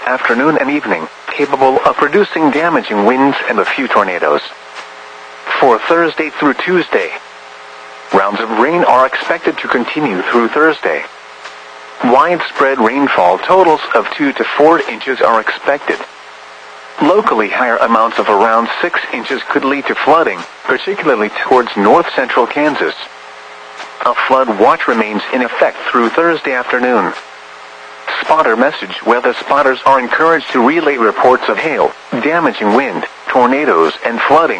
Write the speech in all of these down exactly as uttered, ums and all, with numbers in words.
afternoon and evening, capable of producing damaging winds and a few tornadoes. For Thursday through Tuesday, rounds of rain are expected to continue through Thursday. Widespread rainfall totals of two to four inches are expected. Locally, higher amounts of around six inches could lead to flooding, particularly towards north-central Kansas. A flood watch remains in effect through Thursday afternoon. Spotter message: weather spotters are encouraged to relay reports of hail, damaging wind, tornadoes, and flooding.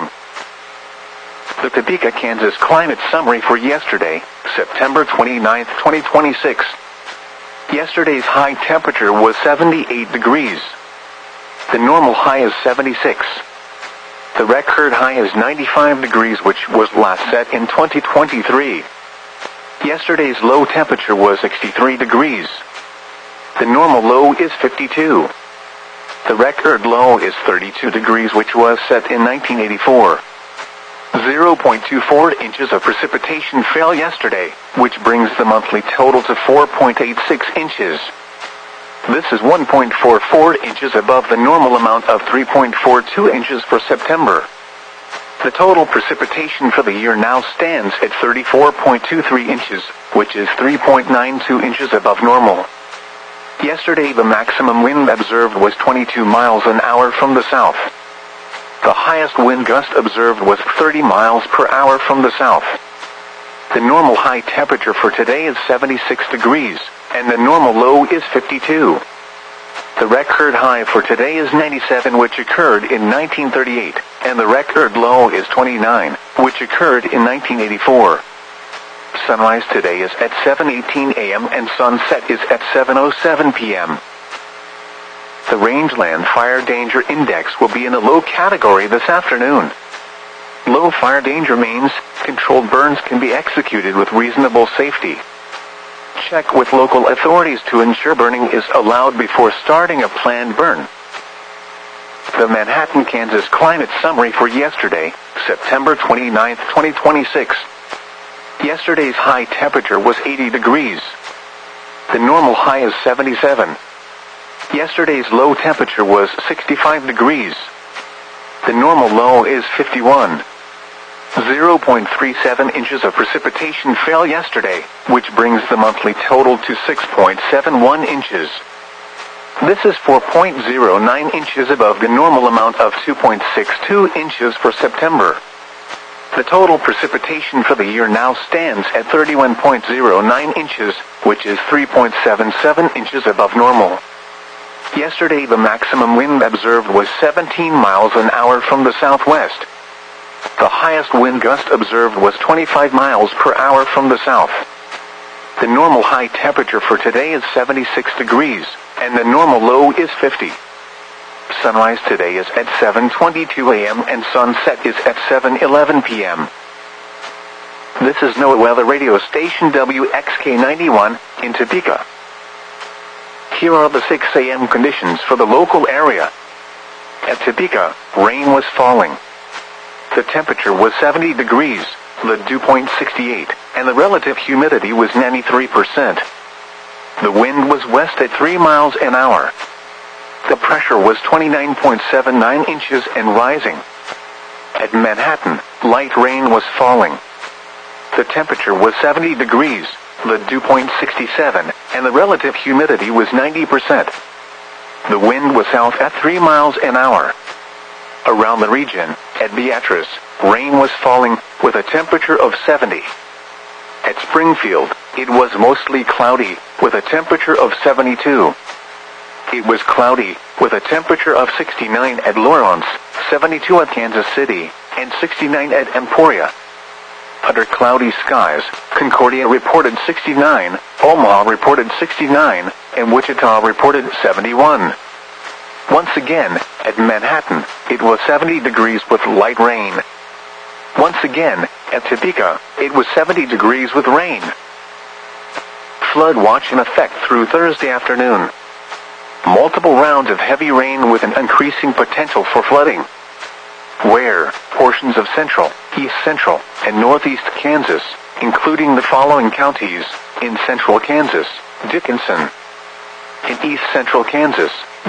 The Topeka, Kansas climate summary for yesterday, September twenty-ninth, twenty twenty-six. Yesterday's high temperature was seventy-eight degrees. The normal high is seventy-six. The record high is ninety-five degrees, which was last set in twenty twenty-three. Yesterday's low temperature was sixty-three degrees. The normal low is fifty-two. The record low is thirty-two degrees, which was set in nineteen eighty-four. zero point two four inches of precipitation fell yesterday, which brings the monthly total to four point eight six inches. This is one point four four inches above the normal amount of three point four two inches for September. The total precipitation for the year now stands at thirty-four point two three inches, which is three point nine two inches above normal. Yesterday, the maximum wind observed was twenty-two miles an hour from the south. The highest wind gust observed was thirty miles per hour from the south. The normal high temperature for today is seventy-six degrees, and the normal low is fifty-two. The record high for today is ninety-seven, which occurred in nineteen thirty-eight, and the record low is twenty-nine, which occurred in nineteen eighty-four. Sunrise today is at seven eighteen a m and sunset is at seven oh seven p m The Rangeland Fire Danger Index will be in a low category this afternoon. Low fire danger means controlled burns can be executed with reasonable safety. Check with local authorities to ensure burning is allowed before starting a planned burn. The Manhattan, Kansas climate summary for yesterday, September twenty-ninth, twenty twenty-six. Yesterday's high temperature was eighty degrees. The normal high is seventy-seven. Yesterday's low temperature was sixty-five degrees. The normal low is fifty-one. zero point three seven inches of precipitation fell yesterday, which brings the monthly total to six point seven one inches. This is four point zero nine inches above the normal amount of two point six two inches for September. The total precipitation for the year now stands at thirty-one point zero nine inches, which is three point seven seven inches above normal. Yesterday, the maximum wind observed was seventeen miles an hour from the southwest. The highest wind gust observed was twenty-five miles per hour from the south. The normal high temperature for today is seventy-six degrees, and the normal low is fifty. Sunrise today is at seven twenty-two a m and sunset is at seven eleven p m This is NOAA Weather Radio Station W X K ninety-one in Topeka. Here are the six a m conditions for the local area. At Topeka, rain was falling. The temperature was seventy degrees, the dew point sixty-eight, and the relative humidity was ninety-three percent. The wind was west at three miles an hour. The pressure was twenty-nine point seven nine inches and rising. At Manhattan, light rain was falling. The temperature was seventy degrees, the dew point sixty-seven, and the relative humidity was ninety percent. The wind was south at three miles an hour. Around the region, at Beatrice, rain was falling, with a temperature of seventy. At Springfield, it was mostly cloudy, with a temperature of seventy-two. It was cloudy, with a temperature of sixty-nine at Lawrence, seventy-two at Kansas City, and sixty-nine at Emporia. Under cloudy skies, Concordia reported sixty-nine, Omaha reported sixty-nine, and Wichita reported seventy-one. Once again, at Manhattan, it was seventy degrees with light rain. Once again, at Topeka, it was seventy degrees with rain. Flood watch in effect through Thursday afternoon. Multiple rounds of heavy rain with an increasing potential for flooding. Where portions of central, east central, and northeast Kansas, including the following counties: in central Kansas, Dickinson; in east central Kansas,